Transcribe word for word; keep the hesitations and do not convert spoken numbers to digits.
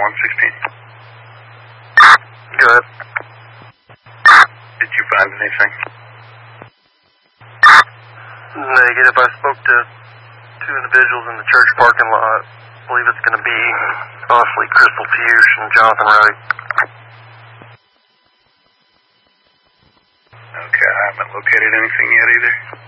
one sixteen. Good. Did you find anything? Negative. I spoke to two individuals in the church parking lot. I believe it's going to be Osley, Crystal Fuchs, and Jonathan Wright. Okay, I haven't located anything yet either.